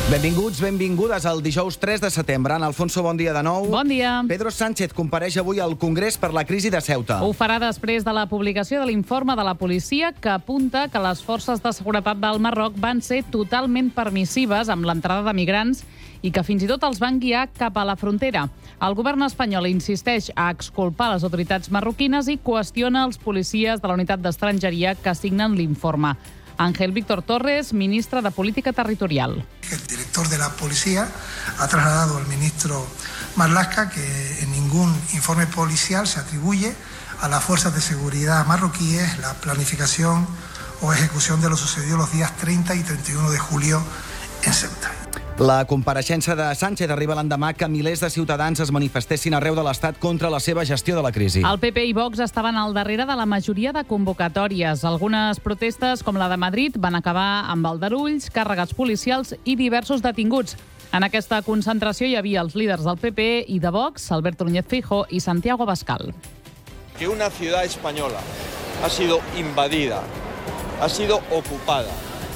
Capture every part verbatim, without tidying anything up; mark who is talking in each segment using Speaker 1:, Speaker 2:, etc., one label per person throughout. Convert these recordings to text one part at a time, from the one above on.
Speaker 1: Benvinguts, benvingudes al dijous tres de setembre. Ana Alfonso, bon dia de nou.
Speaker 2: Bon dia.
Speaker 1: Pedro Sánchez compareix avui al Congrés per la crisi de Ceuta.
Speaker 2: Ho farà després de la publicació de l'informe de la policia que apunta que les forces de seguretat del Marroc van ser totalment permissives amb l'entrada de migrants i que fins i tot els van guiar cap a la frontera. El govern espanyol insisteix a exculpar les autoritats marroquines i qüestiona els policies de la unitat d'estrangeria que signen l'informe. Ángel Víctor Torres, ministre de Política Territorial.
Speaker 3: El director de la policía ha trasladado al ministro Marlaska que en ningún informe policial se atribuye a las fuerzas de seguridad marroquíes la planificación o ejecución de lo sucedido los días treinta y treinta y uno de julio en Ceuta.
Speaker 1: La compareixença de Sánchez arriba l'endemà que milers de ciutadans es manifestessin arreu de l'Estat contra la seva gestió de la crisi.
Speaker 2: El P P i Vox estaven al darrere de la majoria de convocatòries. Algunes protestes, com la de Madrid, van acabar amb aldarulls, càrregues policials i diversos detinguts. En aquesta concentració hi havia els líders del P P i de Vox, Alberto Núñez Feijóo i Santiago Abascal.
Speaker 4: Que una ciudad española ha sido invadida, ha sido ocupada,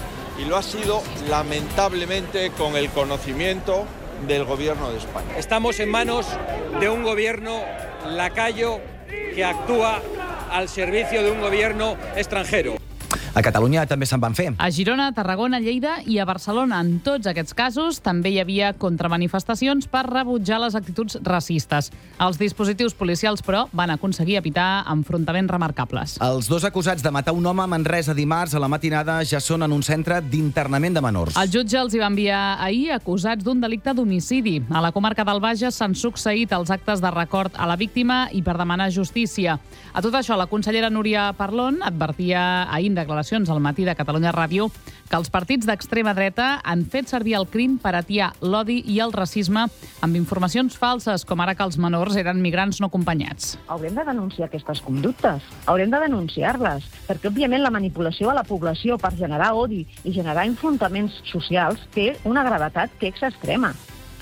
Speaker 4: y lo ha sido lamentablemente con el conocimiento del Gobierno de España.
Speaker 5: Estamos en manos de un gobierno lacayo que actúa al servicio de un gobierno extranjero.
Speaker 1: A Catalunya també se'n van fer.
Speaker 2: A Girona, Tarragona, Lleida i a Barcelona. En tots aquests casos també hi havia contramanifestacions per rebutjar les actituds racistes. Els dispositius policials, però, van aconseguir evitar enfrontaments remarcables.
Speaker 1: Els dos acusats de matar un home a Manresa dimarts a la matinada ja són en un centre d'internament de menors.
Speaker 2: El jutge els hi va enviar ahir acusats d'un delicte d'homicidi. A la comarca del Bages s'han succeït els actes de record a la víctima i per demanar justícia. A tot això, la consellera Núria Parlon advertia ahir en declaracions al matí de Catalunya Ràdio que els partits d'extrema dreta han fet servir el crim per atiar l'odi i el racisme amb informacions falses, com ara que els menors eren migrants no acompanyats.
Speaker 6: Haurem de denunciar aquestes conductes, haurem de denunciar-les, perquè, òbviament, la manipulació a la població per generar odi i generar enfrontaments socials té una gravetat que és extrema.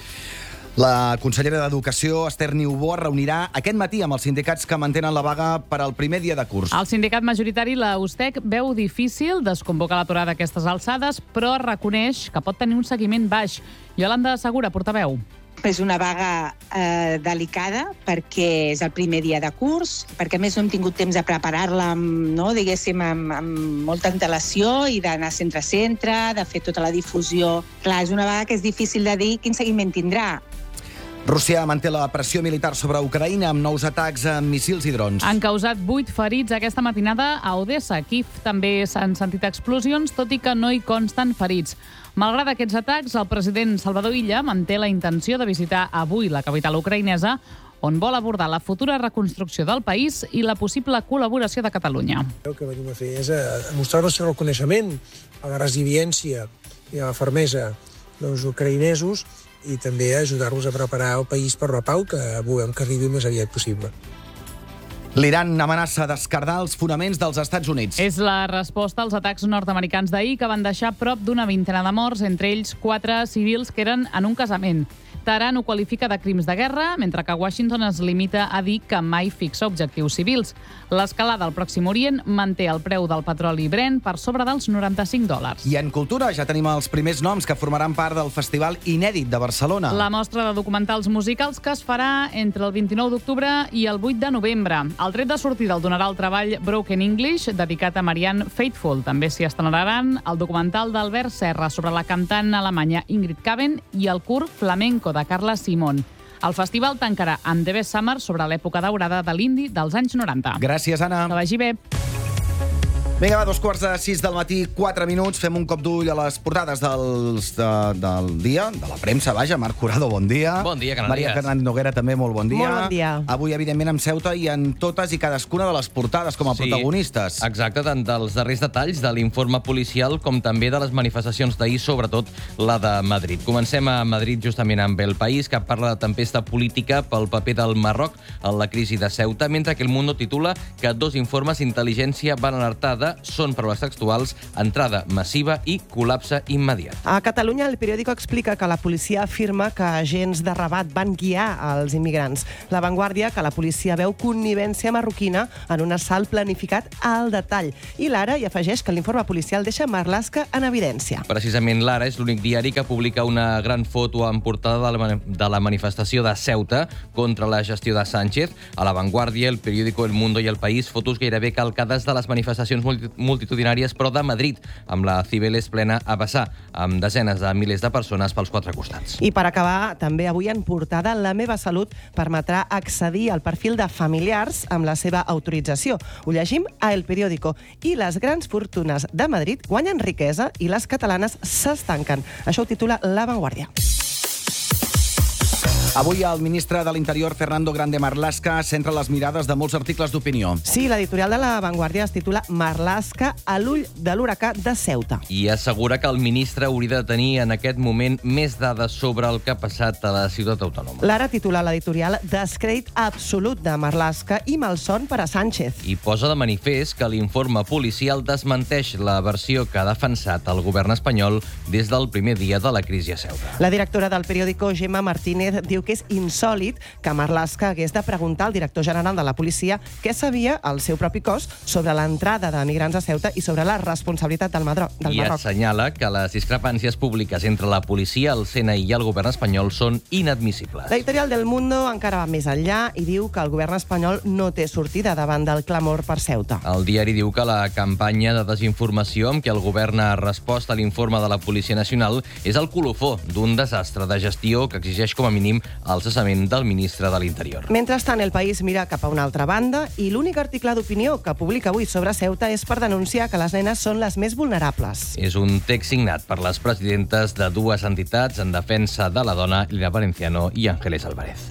Speaker 1: La consellera d'Educació, Esther Niubó, es reunirà aquest matí amb els sindicats que mantenen la vaga per al primer dia de curs.
Speaker 2: El sindicat majoritari, la USTEC, veu difícil desconvocar l'aturada d'aquestes alçades, però reconeix que pot tenir un seguiment baix. Yolanda Segura, portaveu.
Speaker 7: És una vaga eh, delicada perquè és el primer dia de curs, perquè a més no hem tingut temps de preparar-la amb, no, diguéssim, amb, amb molta antelació i d'anar centre a centre, de fer tota la difusió. Clar, és una vaga que és difícil de dir quin seguiment tindrà.
Speaker 1: Rússia manté la pressió militar sobre Ucraïna amb nous atacs amb missils i drons.
Speaker 2: Han causat vuit ferits aquesta matinada a Odessa. A Kíev també s'han sentit explosions, tot i que no hi consten ferits. Malgrat aquests atacs, el president Salvador Illa manté la intenció de visitar avui la capital ucraïnesa, on vol abordar la futura reconstrucció del país i la possible col·laboració de Catalunya.
Speaker 8: El que venim a fer és a mostrar el nostre reconeixement a la resiliència i a la fermesa dels ucraïnesos i també ajudar-los a preparar el país per la pau que volem que arribi el més aviat possible.
Speaker 1: L'Iran amenaça d'esquerdar els fonaments dels Estats Units.
Speaker 2: És la resposta als atacs nord-americans d'ahir que van deixar prop d'una vintena de morts, entre ells quatre civils que eren en un casament. Teheran ho qualifica de crims de guerra, mentre que Washington es limita a dir que mai fixa objectius civils. L'escalada al Pròxim Orient manté el preu del petroli Brent per sobre dels noranta-cinc dòlars.
Speaker 1: I en cultura ja tenim els primers noms que formaran part del Festival Inèdit de Barcelona.
Speaker 2: La mostra de documentals musicals que es farà entre el vint-i-nou d'octubre i el vuit de novembre. El tret de sortida el donarà el treball Broken English, dedicat a Marianne Faithfull. També s'hi estrenaran el documental d'Albert Serra sobre la cantant alemanya Ingrid Kaven i el curt Flamenco de Carla Simón. El festival tancarà amb The Best Summer sobre l'època daurada de l'indi dels anys noranta.
Speaker 1: Gràcies, Anna.
Speaker 2: Que vagi bé.
Speaker 1: Vinga, va, dos quarts de sis del matí, quatre minuts. Fem un cop d'ull a les portades dels, de, del dia, de la premsa, vaja. Marc Jurado, bon dia.
Speaker 9: Bon dia, Canalies.
Speaker 1: Maria Fernández Noguera, també molt bon dia.
Speaker 10: Molt bon dia.
Speaker 1: Avui, evidentment, amb Ceuta i en totes i cadascuna de les portades com a
Speaker 9: sí,
Speaker 1: protagonistes.
Speaker 9: Exacte, tant dels darrers detalls de l'informe policial com també de les manifestacions d'ahir, sobretot la de Madrid. Comencem a Madrid justament amb El País, que parla de tempesta política pel paper del Marroc en la crisi de Ceuta, mentre que El Mundo titula que dos informes d'intel·ligència van alertar de Ceuta són, paraules textuals, entrada massiva i col·lapse immediat.
Speaker 10: A Catalunya, el periòdico explica que la policia afirma que agents de Rabat van guiar els immigrants. La Vanguardia, que la policia veu connivència marroquina en un assalt planificat al detall. I l'Ara hi afegeix que l'informe policial deixa Marlaska en evidència.
Speaker 9: Precisament l'Ara és l'únic diari que publica una gran foto en portada de la, de la manifestació de Ceuta contra la gestió de Sánchez. A La Vanguardia, el periòdico El Mundo i El País, fotos gairebé calcades de les manifestacions multitudinàries, però de Madrid, amb la Cibeles plena a vessar, amb desenes de milers de persones pels quatre costats.
Speaker 10: I per acabar, també avui en portada, La meva salut permetrà accedir al perfil de familiars amb la seva autorització. Ho llegim a El Periódico. I les grans fortunes de Madrid guanyen riquesa i les catalanes s'estanquen. Això ho titula La Vanguardia.
Speaker 1: Avui el ministre de l'Interior, Fernando Grande Marlaska, centra les mirades de molts articles d'opinió.
Speaker 10: Sí, l'editorial de La Vanguardia es titula Marlaska a l'ull de l'huracà de Ceuta.
Speaker 9: I assegura que el ministre hauria de tenir en aquest moment més dades sobre el que ha passat a la ciutat autònoma.
Speaker 10: L'Ara titula l'editorial Descrèdit absolut de Marlaska i malson per a Sánchez.
Speaker 9: I posa de manifest que l'informe policial desmenteix la versió que ha defensat el govern espanyol des del primer dia de la crisi a Ceuta.
Speaker 10: La directora del periòdico, Gemma Martínez, diu que és insòlid que Marlaska hagués de preguntar al director general de la policia què sabia el seu propi cos sobre l'entrada de migrants a Ceuta i sobre la responsabilitat del, Madro, del
Speaker 9: I
Speaker 10: Marroc.
Speaker 9: I assenyala que les discrepàncies públiques entre la policia, el C N I i el govern espanyol són inadmissibles.
Speaker 10: L'editorial del Mundo encara va més enllà i diu que el govern espanyol no té sortida davant del clamor per Ceuta.
Speaker 9: El diari diu que la campanya de desinformació amb què el govern ha respost a l'informe de la Policia Nacional és el colofó d'un desastre de gestió que exigeix com a mínim el cessament del ministre de l'Interior.
Speaker 10: Mentrestant, El País mira cap a una altra banda i l'únic article d'opinió que publica avui sobre Ceuta és per denunciar que les nenes són les més vulnerables.
Speaker 9: És un text signat per les presidentes de dues entitats en defensa de la dona, Lina Valenciano i Ángeles Álvarez.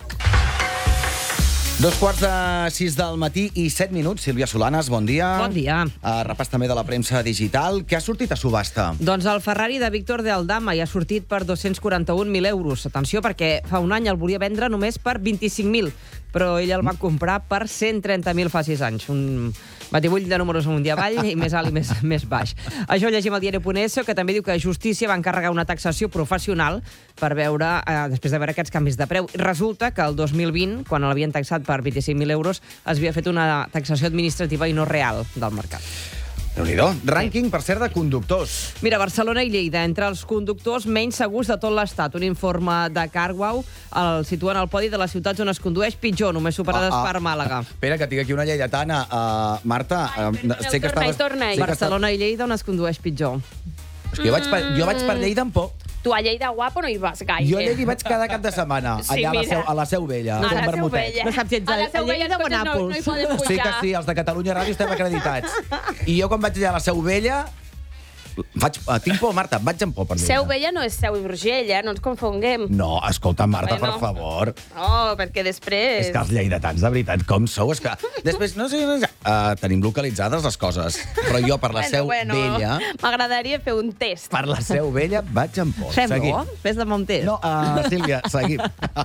Speaker 1: Dos quarts de sis del matí i set minuts. Sílvia Solanes, bon dia.
Speaker 11: Bon dia.
Speaker 1: Uh, repàs també de la premsa digital. Què ha sortit a subhasta?
Speaker 11: Doncs el Ferrari de Víctor de Aldama hi ha sortit per dos-cents quaranta-un mil euros. Atenció, perquè fa un any el volia vendre només per vint-i-cinc mil, però ell el va comprar per cent trenta mil fa sis anys. Un batibull de números un dia avall i més alt i més, més baix. Això ho llegim al diari.es, que també diu que Justícia va encarregar una taxació professional per veure, eh, després de veure aquests canvis de preu. Resulta que el dos mil vint, quan l'havien taxat per vint-i-cinc mil euros, es havia fet una taxació administrativa i no real del mercat.
Speaker 1: Déu-n'hi-do. Rànquing, per cert, de conductors.
Speaker 11: Mira, Barcelona i Lleida, entre els conductors menys segurs de tot l'Estat. Un informe de CarWow el situa en el podi de les ciutats on es condueix pitjor, només superades
Speaker 1: Ah, ah.
Speaker 11: per Màlaga.
Speaker 1: Espera, que tinc aquí una lleidatana. Uh, Marta, uh, sé que
Speaker 12: torna-hi,
Speaker 1: estaves...
Speaker 12: torna-hi.
Speaker 1: sé que
Speaker 11: Barcelona i Lleida on es condueix pitjor.
Speaker 1: És que jo vaig per, jo vaig per Lleida amb por.
Speaker 12: Tu a Lleida guapo no hi vas gaire.
Speaker 1: Jo a Lleida hi vaig cada cap de setmana,
Speaker 12: Sí,
Speaker 1: allà a la,
Speaker 12: mira.
Speaker 1: seu, a la Seu Vella.
Speaker 12: A
Speaker 1: amb
Speaker 12: la Seu
Speaker 1: vermutet.
Speaker 12: Vella.
Speaker 11: No saps si ets
Speaker 12: A la Seu
Speaker 11: a
Speaker 12: Vella
Speaker 11: Lleida
Speaker 12: els
Speaker 11: o a
Speaker 12: cotxes no, no hi
Speaker 11: Nàpols.
Speaker 12: poden pujar.
Speaker 1: Sí que sí, els de Catalunya Ràdio estem acreditats. I jo quan vaig allà a la Seu Vella... Vaig, uh, tinc por, Marta, vaig amb por per Lleida.
Speaker 12: Seu Vella no és Seu Urgell, eh? No ens confonguem.
Speaker 1: No, escolta, Marta,
Speaker 12: Bueno.
Speaker 1: per favor.
Speaker 12: No, perquè després...
Speaker 1: És que els lleidatans, de veritat, com sou? És que després, no sé, no sé uh, tenim localitzades les coses, però jo per la Seu Vella,
Speaker 12: M'agradaria fer un test.
Speaker 1: per la Seu Vella vaig amb por.
Speaker 11: Fem-lo, fes de Montes.
Speaker 1: No, uh, Sílvia, seguim.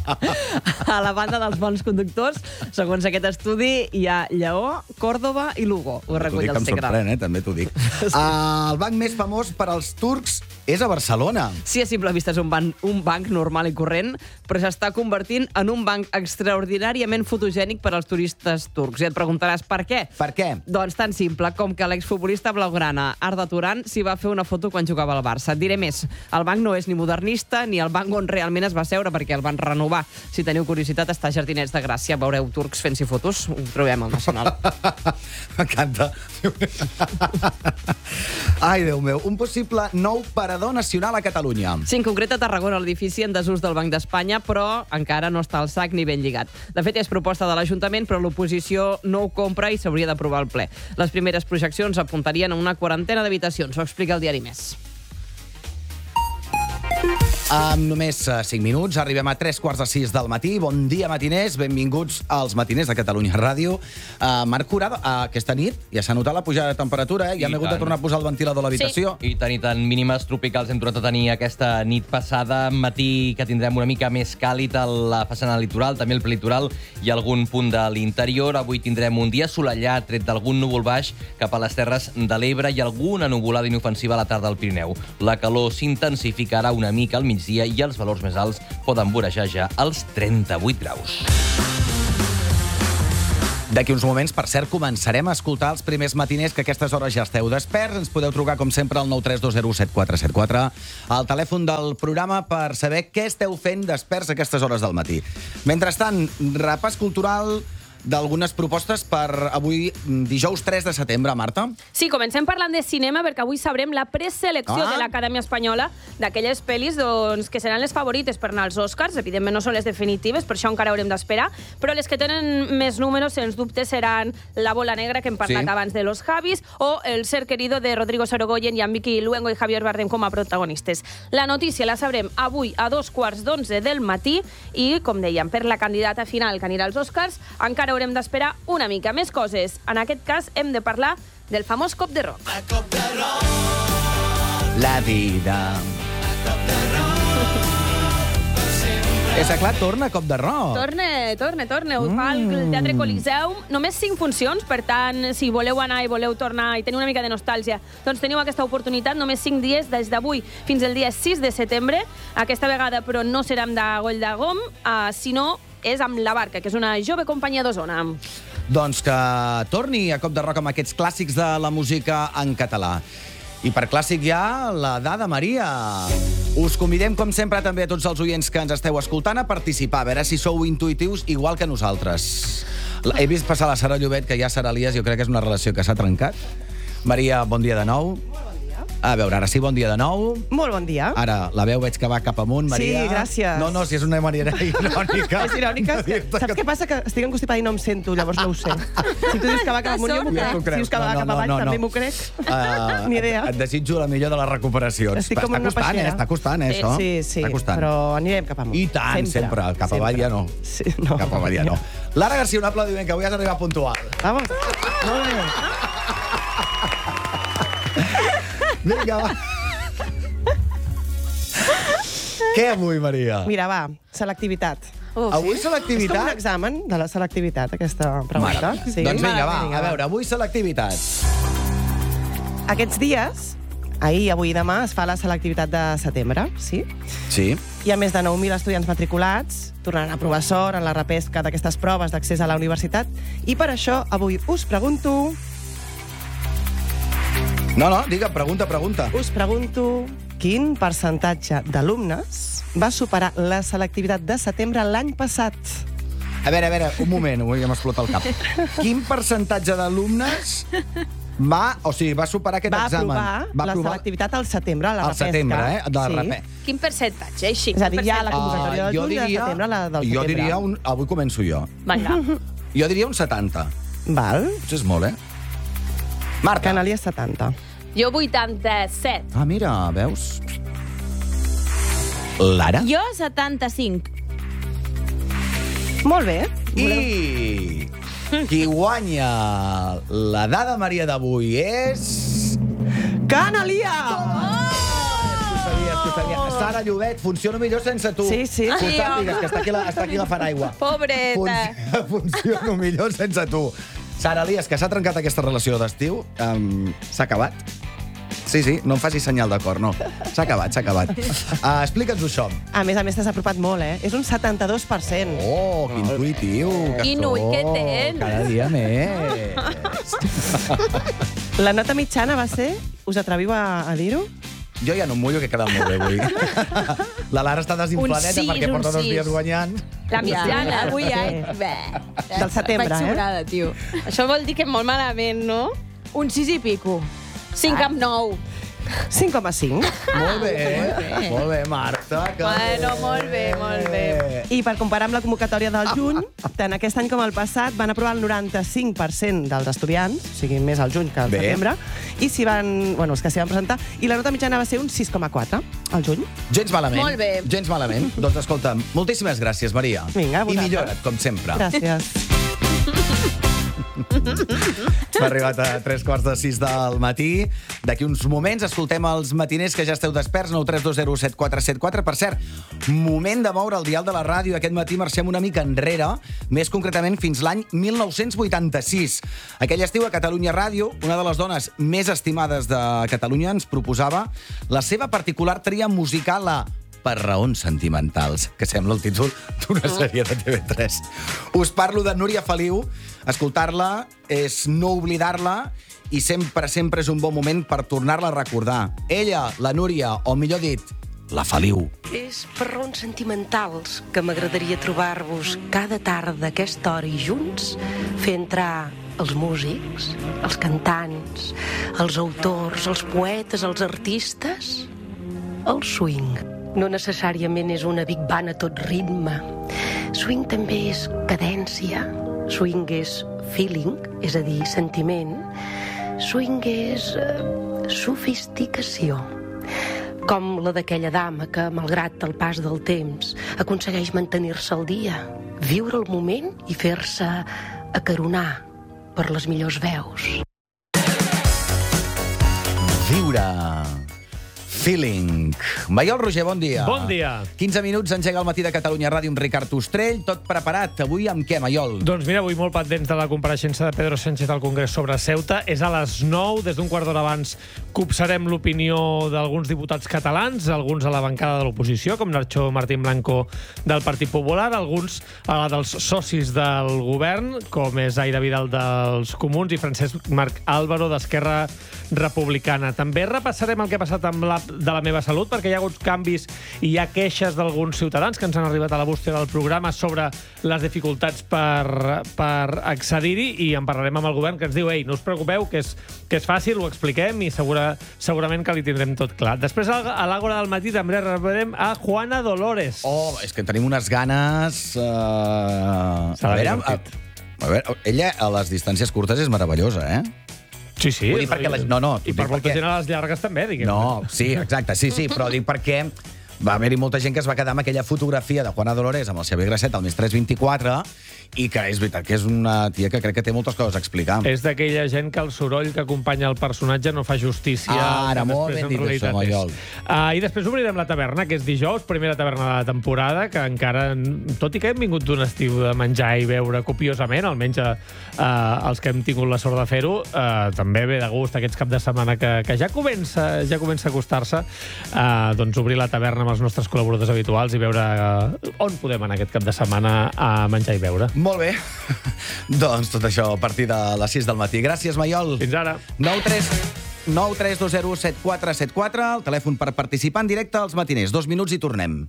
Speaker 11: A la banda dels bons conductors, segons aquest estudi, hi ha Lleó, Còrdova i Lugo. Ho
Speaker 1: T'ho
Speaker 11: recull
Speaker 1: dic que
Speaker 11: el
Speaker 1: em
Speaker 11: Segre.
Speaker 1: sorprèn, eh? També t'ho dic. Uh, el banc més famós per als turcs és a Barcelona.
Speaker 11: Sí, a simple vista és un banc, un banc normal i corrent, però s'està convertint en un banc extraordinàriament fotogènic per als turistes turcs. I et preguntaràs per què?
Speaker 1: Per què?
Speaker 11: Doncs tan simple com que l'exfutbolista blaugrana Arda Turan s'hi va fer una foto quan jugava al Barça. Et diré més, el banc no és ni modernista ni el banc on realment es va seure perquè el van renovar. Si teniu curiositat, està a Jardinets de Gràcia. Veureu turcs fent-s'hi fotos. Ho trobem al Nacional.
Speaker 1: M'encanta. Ai, Déu meu, un possible nou parador nacional a Catalunya.
Speaker 11: Sí, en concret a Tarragona, l'edifici en desús del Banc d'Espanya, però encara no està al sac ni ben lligat. De fet, és proposta de l'Ajuntament, però l'oposició no ho compra i s'hauria d'aprovar al ple. Les primeres projeccions apuntarien a una quarantena d'habitacions. Ho explica el diari Més.
Speaker 1: Amb només cinc minuts arribem a tres quarts de sis del matí. Bon dia, matiners. Benvinguts als matiners de Catalunya Ràdio. Uh, Marc Curada, uh, aquesta nit ja s'ha notat la pujada de temperatura, eh? Ja hem hagut de tornar a posar el ventilador a l'habitació.
Speaker 9: Sí. I tant, i tant. Mínimes tropicals hem tornat a tenir aquesta nit passada. Matí que tindrem una mica més càlid a la façana litoral, també el prelitoral i algun punt de l'interior. Avui tindrem un dia assolellat, tret d'algun núvol baix cap a les Terres de l'Ebre i alguna nuvolada inofensiva a la tarda al Pirineu. La calor s'intensificarà una mica al migdia i els valors més alts poden vorejar ja els trenta-vuit graus.
Speaker 1: D'aquí uns moments, per cert, començarem a escoltar els primers matiners, que a aquestes hores ja esteu desperts. Ens podeu trucar, com sempre, al nou tres dos zero set quatre set quatre, al telèfon del programa, per saber què esteu fent desperts a aquestes hores del matí. Mentrestant, repàs cultural d'algunes propostes per avui, dijous tres de setembre, Marta.
Speaker 12: Sí, comencem parlant de cinema, perquè avui sabrem la preselecció
Speaker 1: Ah.
Speaker 12: de l'Acadèmia Espanyola d'aquelles pel·lis doncs, que seran les favorites per anar als Oscars. Evidentment no són les definitives, per això encara haurem d'esperar, però les que tenen més números, sens dubte, seran La bola negra, que hem parlat
Speaker 1: Sí.
Speaker 12: abans de Los Javis, o El ser querido, de Rodrigo Sorogoyen i amb Vicky Luengo i Javier Bardem com a protagonistes. La notícia la sabrem avui a dos quarts d'onze del matí i, com dèiem, per la candidata final que anirà als Oscars, encara haurem d'esperar una mica més coses. En aquest cas, hem de parlar del famós cop de rock.
Speaker 1: La vida. És clar, torna Cop de Rock.
Speaker 12: Torne, torne, torne. Ho fa
Speaker 1: Mm.
Speaker 12: el Teatre Coliseum. Només cinc funcions, per tant, si voleu anar i voleu tornar i tenir una mica de nostàlgia, doncs teniu aquesta oportunitat. Només cinc dies, des d'avui fins al dia sis de setembre. Aquesta vegada, però, no serà amb de Goll de Gom, uh, sinó és amb La Barca, que és una jove companyia d'Osona.
Speaker 1: Doncs que torni a Cop de Rock amb aquests clàssics de la música en català. I per clàssic ja, la Dada Maria. Us convidem, com sempre, també a tots els oients que ens esteu escoltant a participar, a veure si sou intuitius igual que nosaltres. He vist passar la Sara Llobet, que ja Sara Elias, jo crec que és una relació que s'ha trencat. Maria, bon dia de nou. A veure, ara sí, bon dia de nou.
Speaker 10: Molt bon dia.
Speaker 1: Ara, la veu veig que va cap amunt, Maria.
Speaker 10: Sí, gràcies.
Speaker 1: No, no, si és una manera irònica.
Speaker 10: És irònica? Saps què passa? Que estic encostipada i no em sento, llavors no ho sé. Si tu dius que va cap amunt, jo m'ho crec. Si dius que va cap avall, també m'ho crec.
Speaker 1: Uh,
Speaker 10: Ni idea.
Speaker 1: Et, et desitjo la millor de les recuperacions.
Speaker 10: Estic com
Speaker 1: està
Speaker 10: una
Speaker 1: costant, eh?
Speaker 10: peixera.
Speaker 1: Està costant, eh, això?
Speaker 10: Sí, sí,
Speaker 1: Està costant.
Speaker 10: però anirem cap amunt.
Speaker 1: I tant, sempre. sempre. Cap avall ja no.
Speaker 10: Sí, no.
Speaker 1: Cap avall ja no. Lara Garcia, un aplaudiment, que avui has arribat puntual.
Speaker 10: Vamos. Molt bé.
Speaker 1: Vinga, va. Què avui, Maria?
Speaker 10: Mira, va, selectivitat.
Speaker 12: Oh,
Speaker 1: Avui
Speaker 10: És com
Speaker 1: selectivitat?
Speaker 10: un examen de la selectivitat, aquesta pregunta.
Speaker 1: Mare.
Speaker 10: Sí.
Speaker 1: Doncs vinga, va,
Speaker 10: Vinga,
Speaker 1: a veure, avui selectivitat.
Speaker 10: Aquests dies, ahir, avui i demà, es fa la selectivitat de setembre, sí?
Speaker 1: Sí.
Speaker 10: Hi ha més de nou mil estudiants matriculats, tornaran a provar sort en la repesca d'aquestes proves d'accés a la universitat, i per això avui us pregunto...
Speaker 1: No, no, digue, pregunta, pregunta.
Speaker 10: Us pregunto quin percentatge d'alumnes va superar la selectivitat de setembre l'any passat?
Speaker 1: A veure, a veure, un moment, avui ja m'explota el cap. Quin percentatge d'alumnes va, o sigui, va superar aquest
Speaker 10: Va
Speaker 1: examen?
Speaker 10: aprovar la selectivitat al setembre, a la
Speaker 1: al
Speaker 10: repesca.
Speaker 1: setembre, eh? De la
Speaker 10: Sí.
Speaker 1: repesca.
Speaker 12: Quin percentatge, així?
Speaker 10: És a dir,
Speaker 12: Quin
Speaker 10: ja la
Speaker 12: percentatge?
Speaker 10: convocatòria del
Speaker 1: jo
Speaker 10: juny, de
Speaker 1: diria,
Speaker 10: setembre, la del
Speaker 1: jo
Speaker 10: setembre.
Speaker 1: diria un... Avui començo jo.
Speaker 12: Vinga.
Speaker 1: Jo diria un setanta.
Speaker 10: Val.
Speaker 1: Això és molt, eh? Marta.
Speaker 10: Canàlia setanta.
Speaker 12: Jo vuitanta-set.
Speaker 1: Ah, mira, veus? Lara?
Speaker 13: Jo setanta-cinc.
Speaker 10: Molt bé.
Speaker 1: I qui guanya la Dada Maria d'avui és...
Speaker 10: Canalia!
Speaker 1: Tu sabies, tu sabies. Sara Llobet, funciona millor sense tu.
Speaker 10: Sí, sí.
Speaker 1: Tu
Speaker 12: Sí,
Speaker 1: sàpigues
Speaker 12: home.
Speaker 1: que està aquí la, està aquí la Faraigua.
Speaker 12: Pobreta.
Speaker 1: Func funciona millor sense tu. Sara Elias, que s'ha trencat aquesta relació d'estiu, um, s'ha acabat? Sí, sí, no em facis senyal d'acord, no. S'ha acabat, s'ha acabat. Uh, Explica'ns això.
Speaker 10: A més a més, t'has apropat molt, eh? És un setanta-dos per cent.
Speaker 1: Oh, que intuitiu. Que
Speaker 12: Quin ull que tens.
Speaker 1: Cada dia més.
Speaker 10: La nota mitjana va ser... Us atreviu a, a dir-ho?
Speaker 1: Jo ja no em mullo, que he quedat molt bé avui. La Lara està desinfladeta
Speaker 12: Un sis,
Speaker 1: perquè
Speaker 12: un
Speaker 1: porta dos
Speaker 12: sis.
Speaker 1: dies guanyant.
Speaker 12: La mitjana.
Speaker 13: Avui ja... Bé,
Speaker 10: Del setembre,
Speaker 13: vaig
Speaker 10: eh?
Speaker 13: sobrada, tio.
Speaker 12: Això vol dir que molt malament, no?
Speaker 13: Un sis i pico.
Speaker 12: cinc amb nou.
Speaker 10: cinc coma cinc.
Speaker 1: Molt bé, molt bé, Marta. Que
Speaker 12: Bueno, molt bé, molt bé.
Speaker 10: I per comparar amb la convocatòria del juny, tant aquest any com el passat van aprovar el noranta-cinc per cent dels estudiants, o sigui, més al juny que al
Speaker 1: Bé.
Speaker 10: setembre, i s'hi van, bueno, els que s'hi van presentar, i la nota mitjana va ser un sis coma quatre al juny.
Speaker 1: Gens malament.
Speaker 12: Molt bé.
Speaker 1: Gens malament. Doncs escolta, moltíssimes gràcies, Maria.
Speaker 10: Vinga, a
Speaker 1: I
Speaker 10: vosaltres.
Speaker 1: millora't, com sempre.
Speaker 10: Gràcies.
Speaker 1: M'ha arribat a tres quarts de sis del matí. D'aquí uns moments escoltem els matiners que ja esteu desperts, nou tres dos zero set quatre set quatre. Per cert, moment de moure el dial de la ràdio. Aquest matí marxem una mica enrere, més concretament fins l'any mil nou-cents vuitanta-sis. Aquell estiu a Catalunya Ràdio, una de les dones més estimades de Catalunya ens proposava la seva particular tria musical a Per raons sentimentals, que sembla el títol d'una sèrie de T V tres. Us parlo de Núria Feliu. Escoltar-la és no oblidar-la i sempre, sempre és un bon moment per tornar-la a recordar. Ella, la Núria, o millor dit, la Feliu.
Speaker 14: És per raons sentimentals que m'agradaria trobar-vos cada tarda a aquesta hora i junts fer entrar els músics, els cantants, els autors, els poetes, els artistes, el swing. No necessàriament és una big band a tot ritme. Swing també és cadència. Swing és feeling, és a dir, sentiment. Swing és eh, sofisticació. Com la d'aquella dama que, malgrat el pas del temps, aconsegueix mantenir-se al dia, viure el moment i fer-se acaronar per les millors veus.
Speaker 1: Viure... Feeling. Maiol Roger, bon dia.
Speaker 15: Bon dia.
Speaker 1: quinze minuts, engega el matí de Catalunya Ràdio amb Ricard Ostrell. Tot preparat. Avui amb què, Maiol?
Speaker 15: Doncs mira, avui molt pendents de la compareixença de Pedro Sánchez al Congrés sobre Ceuta. És a les nou, des d'un quart d'hora abans, copsarem l'opinió d'alguns diputats catalans, alguns a la bancada de l'oposició, com Nacho Martín Blanco del Partit Popular, alguns a la dels socis del govern, com és Aire Vidal dels Comuns i Francesc Marc Álvaro d'Esquerra Republicana. També repassarem el que ha passat amb l'app de La Meva Salut, perquè hi ha hagut canvis i hi ha queixes d'alguns ciutadans que ens han arribat a la bústia del programa sobre les dificultats per, per accedir-hi, i en parlarem amb el govern, que ens diu: ei, no us preocupeu, que és, que és fàcil, ho expliquem i segura, segurament que li tindrem tot clar. Després, a l'Àgora del matí, també rebrem a Juana Dolores.
Speaker 1: Oh, és que tenim unes ganes... Uh...
Speaker 15: S'ha
Speaker 1: A
Speaker 15: de
Speaker 1: veure, a, a veure, ella a les distàncies curtes és meravellosa, eh?
Speaker 15: Sí, sí.
Speaker 1: Vull dir perquè la... No, no.
Speaker 15: I per molta gent a les llargues també, diguem.
Speaker 1: No, sí, exacte, sí, sí, però dic perquè va haver-hi molta gent que es va quedar amb aquella fotografia de Juana Dolores amb el Xavier Grasset al més tres vint-i-quatre, i que és veritat que és una tia que crec que té moltes coses a explicar.
Speaker 15: És d'aquella gent que el soroll que acompanya el personatge no fa justícia.
Speaker 1: Ah, ara, molt ben dit això, Maiol.
Speaker 15: Uh, I després obrirem la taverna, que és dijous, primera taverna de la temporada, que encara, tot i que hem vingut d'un estiu de menjar i beure copiosament, almenys uh, els que hem tingut la sort de fer-ho, uh, també ve de gust aquests cap de setmana que, que ja comença ja comença a acostar-se, uh, doncs obrir la taverna amb els nostres col·laboradors habituals i veure uh, on podem anar aquest cap de setmana a menjar i beure.
Speaker 1: Molt bé. Doncs tot això a partir de les sis del matí. Gràcies, Maiol.
Speaker 15: Fins ara.
Speaker 1: nou tres dos zero set quatre set quatre, el telèfon per participar en directe als matiners. Dos minuts i tornem.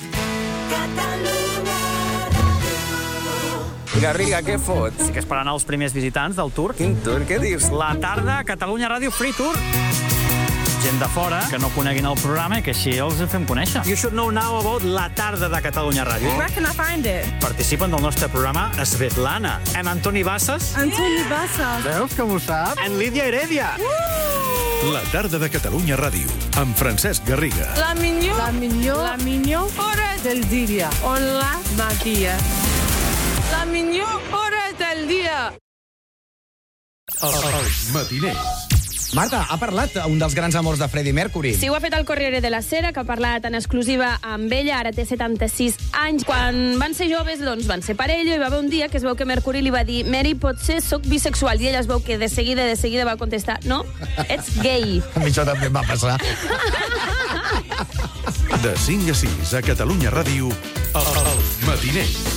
Speaker 16: Garriga, què fots? Que esperant els primers visitants del tour. Quin tour? Què dius? La tarda Catalunya Ràdio Free Tour. Gent de fora que no coneguin el programa i que així els fem conèixer. You should know now about la tarda de Catalunya Ràdio.
Speaker 17: Where can I find it?
Speaker 16: Participen del nostre programa Svetlana, en Antoni Bassas.
Speaker 17: Antoni Bassas.
Speaker 16: Veus com ho sap? En Lídia Heredia.
Speaker 17: Uh!
Speaker 18: La tarda de Catalunya Ràdio, amb Francesc Garriga.
Speaker 17: La millor, la millor, la millor hora del dia. Hola, Matia. La millor hora del dia.
Speaker 18: Els matiners.
Speaker 1: Marta, ha parlat un dels grans amors de Freddie Mercury.
Speaker 12: Sí, ho ha fet el Corriere della Sera, que ha parlat en exclusiva amb ella, ara té setanta-sis anys. Quan van ser joves, doncs, van ser parella, i va haver un dia que es veu que Mercury li va dir: Mary, potser sóc bisexual, i ella es veu que de seguida, de seguida va contestar: no, ets gay.
Speaker 1: A mi això també em va passar.
Speaker 18: De cinc a sis a Catalunya Ràdio, els matiners.